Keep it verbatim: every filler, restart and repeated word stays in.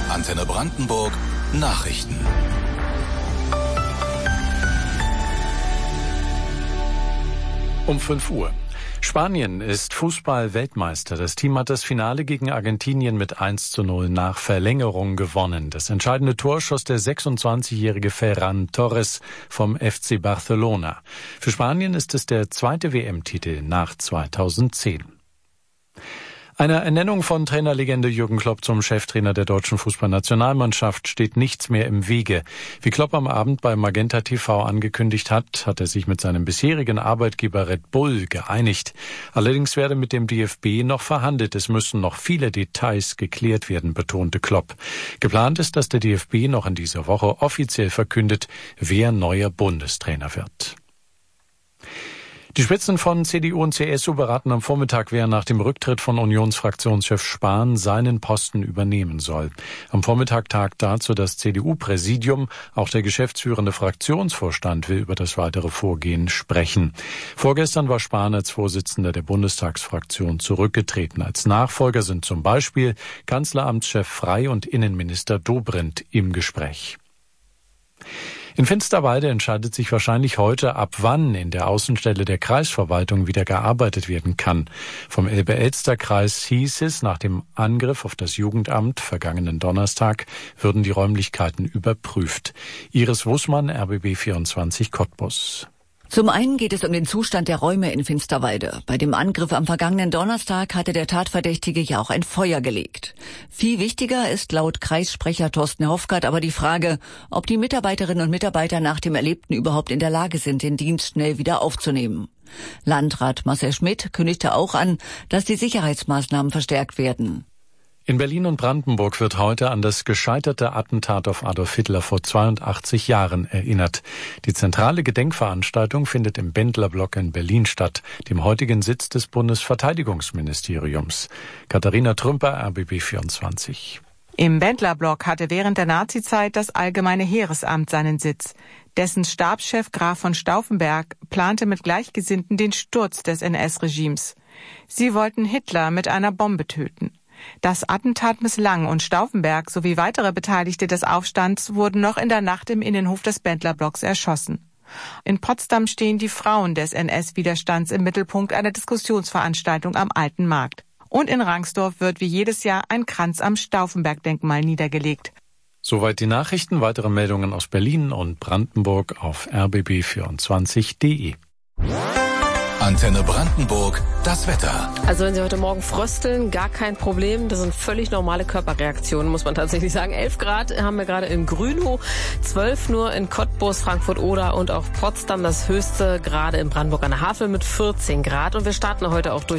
Antenne Brandenburg Nachrichten. Um fünf Uhr. Spanien ist Fußball-Weltmeister. Das Team hat das Finale gegen Argentinien mit eins zu null nach Verlängerung gewonnen. Das entscheidende Tor schoss der sechsundzwanzigjährige Ferran Torres vom F C Barcelona. Für Spanien ist es der zweite W M-Titel nach zweitausendzehn. Einer Ernennung von Trainerlegende Jürgen Klopp zum Cheftrainer der deutschen Fußballnationalmannschaft steht nichts mehr im Wege. Wie Klopp am Abend bei Magenta T V angekündigt hat, hat er sich mit seinem bisherigen Arbeitgeber Red Bull geeinigt. Allerdings werde mit dem D F B noch verhandelt. Es müssen noch viele Details geklärt werden, betonte Klopp. Geplant ist, dass der D F B noch in dieser Woche offiziell verkündet, wer neuer Bundestrainer wird. Die Spitzen von C D U und C S U beraten am Vormittag, wer nach dem Rücktritt von Unionsfraktionschef Spahn seinen Posten übernehmen soll. Am Vormittag tagt dazu das C D U-Präsidium. Auch der geschäftsführende Fraktionsvorstand will über das weitere Vorgehen sprechen. Vorgestern war Spahn als Vorsitzender der Bundestagsfraktion zurückgetreten. Als Nachfolger sind zum Beispiel Kanzleramtschef Frey und Innenminister Dobrindt im Gespräch. In Finsterwalde entscheidet sich wahrscheinlich heute, ab wann in der Außenstelle der Kreisverwaltung wieder gearbeitet werden kann. Vom Elbe-Elster-Kreis hieß es, nach dem Angriff auf das Jugendamt vergangenen Donnerstag würden die Räumlichkeiten überprüft. Iris Wussmann, R B B vierundzwanzig Cottbus. Zum einen geht es um den Zustand der Räume in Finsterwalde. Bei dem Angriff am vergangenen Donnerstag hatte der Tatverdächtige ja auch ein Feuer gelegt. Viel wichtiger ist laut Kreissprecher Thorsten Hofgart aber die Frage, ob die Mitarbeiterinnen und Mitarbeiter nach dem Erlebten überhaupt in der Lage sind, den Dienst schnell wieder aufzunehmen. Landrat Marcel Schmidt kündigte auch an, dass die Sicherheitsmaßnahmen verstärkt werden. In Berlin und Brandenburg wird heute an das gescheiterte Attentat auf Adolf Hitler vor zweiundachtzig Jahren erinnert. Die zentrale Gedenkveranstaltung findet im Bendlerblock in Berlin statt, dem heutigen Sitz des Bundesverteidigungsministeriums. Katharina Trümper, R B B vierundzwanzig. Im Bendlerblock hatte während der Nazizeit das Allgemeine Heeresamt seinen Sitz. Dessen Stabschef Graf von Stauffenberg plante mit Gleichgesinnten den Sturz des N S-Regimes. Sie wollten Hitler mit einer Bombe töten. Das Attentat misslang und Stauffenberg sowie weitere Beteiligte des Aufstands wurden noch in der Nacht im Innenhof des Bendlerblocks erschossen. In Potsdam stehen die Frauen des N S-Widerstands im Mittelpunkt einer Diskussionsveranstaltung am Alten Markt. Und in Rangsdorf wird wie jedes Jahr ein Kranz am Stauffenberg-Denkmal niedergelegt. Soweit die Nachrichten. Weitere Meldungen aus Berlin und Brandenburg auf r b b vierundzwanzig punkt d e. Antenne Brandenburg, das Wetter. Also wenn Sie heute Morgen frösteln, gar kein Problem. Das sind völlig normale Körperreaktionen, muss man tatsächlich sagen. elf Grad haben wir gerade in Grünhow, zwölf nur in Cottbus, Frankfurt-Oder und auch Potsdam. Das höchste gerade in Brandenburg an der Havel mit vierzehn Grad. Und wir starten heute auch durch